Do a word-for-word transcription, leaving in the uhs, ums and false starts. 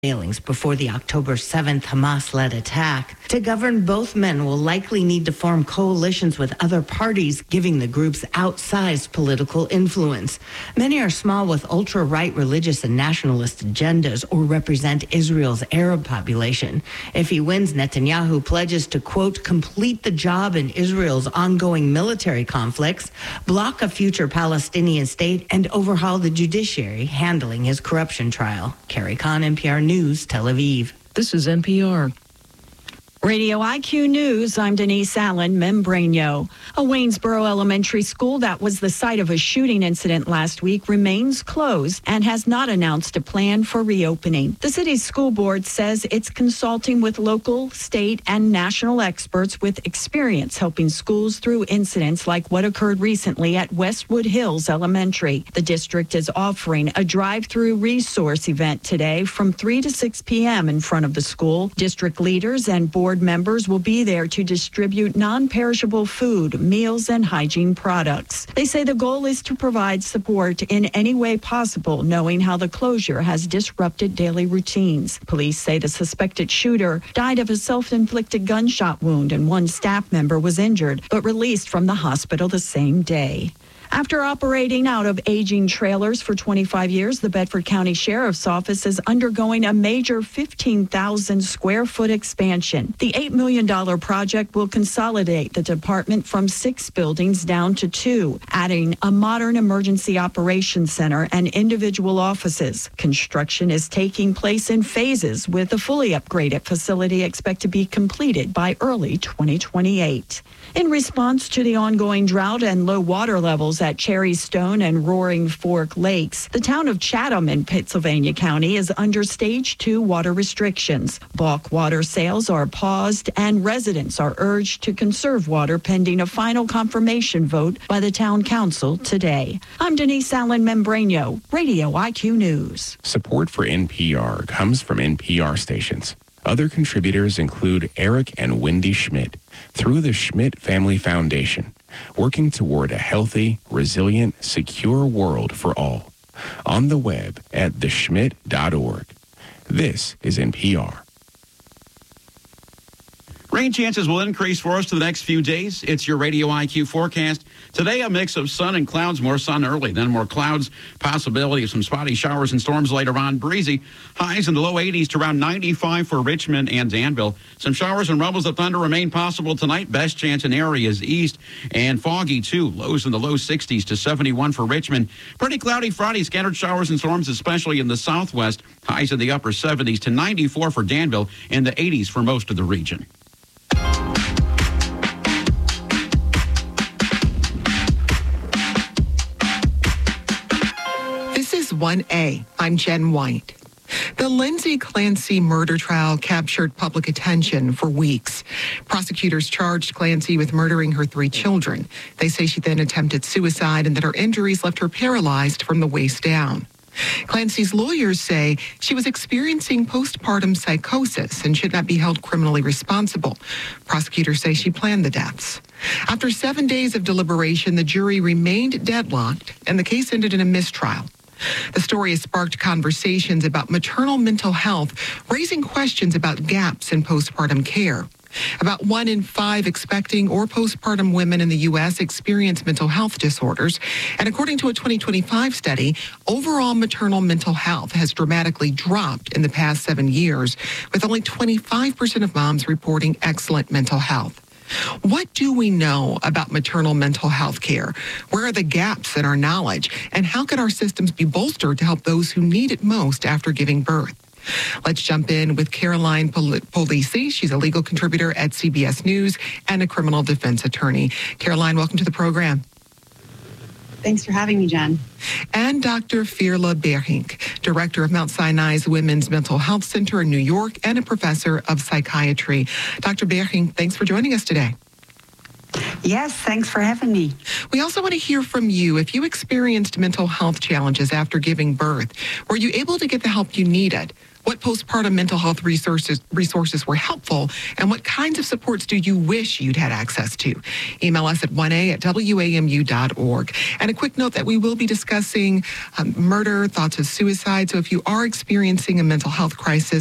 failings before the October seventh Hamas-led attack. To govern, both men will likely need to form coalitions with other parties, giving the groups outsized political influence. Many are small with ultra-right religious and nationalist agendas or represent Israel's Arab population. If he wins, Netanyahu pledges to, quote, complete the job in Israel's ongoing military conflicts, block a future Palestinian state, and overhaul the judiciary, handling his corruption trial. Carrie Kahn, N P R News, Tel Aviv. This is N P R. Radio I Q News, I'm Denise Allen, Membranio. A Waynesboro elementary school that was the site of a shooting incident last week remains closed and has not announced a plan for reopening. The city's school board says it's consulting with local, state, and national experts with experience helping schools through incidents like what occurred recently at Westwood Hills Elementary. The district is offering a drive-through resource event today from three to six p.m. in front of the school. District leaders and board members will be there to distribute non-perishable food, meals, and hygiene products. They say the goal is to provide support in any way possible, knowing how the closure has disrupted daily routines. Police say the suspected shooter died of a self-inflicted gunshot wound and one staff member was injured, but released from the hospital the same day. After operating out of aging trailers for twenty-five years, the Bedford County Sheriff's Office is undergoing a major fifteen thousand square foot expansion. The eight million dollars project will consolidate the department from six buildings down to two, adding a modern emergency operations center and individual offices. Construction is taking place in phases, with the fully upgraded facility expected to be completed by early twenty twenty-eight. In response to the ongoing drought and low water levels at Cherry Stone and Roaring Fork Lakes, the town of Chatham in Pittsylvania County is under stage two water restrictions. Bulk water sales are paused and residents are urged to conserve water pending a final confirmation vote by the town council today. I'm Denise Allen Membranio, Radio I Q News. Support for N P R comes from N P R stations. Other contributors include Eric and Wendy Schmidt through the Schmidt Family Foundation, working toward a healthy, resilient, secure world for all. On the web at the schmidt dot org. This is N P R. Rain chances will increase for us for the next few days. It's your Radio I Q forecast. Today, a mix of sun and clouds, more sun early, then more clouds. Possibility of some spotty showers and storms later on. Breezy. Highs in the low eighties to around ninety-five for Richmond and Danville. Some showers and rumbles of thunder remain possible tonight. Best chance in areas east, and foggy too. Lows in the low sixties to seventy-one for Richmond. Pretty cloudy Friday. Scattered showers and storms, especially in the southwest. Highs in the upper seventies to ninety-four for Danville, and the eighties for most of the region. one A. I'm Jen White. The Lindsay Clancy murder trial captured public attention for weeks. Prosecutors charged Clancy with murdering her three children. They say she then attempted suicide and that her injuries left her paralyzed from the waist down. Clancy's lawyers say she was experiencing postpartum psychosis and should not be held criminally responsible. Prosecutors say she planned the deaths. After seven days of deliberation, the jury remained deadlocked and the case ended in a mistrial. The story has sparked conversations about maternal mental health, raising questions about gaps in postpartum care. About one in five expecting or postpartum women in the U S experience mental health disorders. And according to a twenty twenty-five study, overall maternal mental health has dramatically dropped in the past seven years, with only twenty-five percent of moms reporting excellent mental health. What do we know about maternal mental health care? Where are the gaps in our knowledge? And how can our systems be bolstered to help those who need it most after giving birth? Let's jump in with Caroline Polisi. She's a legal contributor at C B S News and a criminal defense attorney. Caroline, welcome to the program. Thanks for having me, Jen. And Doctor Firla Berhink, director of Mount Sinai's Women's Mental Health Center in New York and a professor of psychiatry. Doctor Berhink, thanks for joining us today. Yes, thanks for having me. We also want to hear from you. If you experienced mental health challenges after giving birth, were you able to get the help you needed? What postpartum mental health resources resources were helpful, and what kinds of supports do you wish you'd had access to? Email us at one a at w a m u dot org. And a quick note that we will be discussing um, murder, thoughts of suicide. So if you are experiencing a mental health crisis,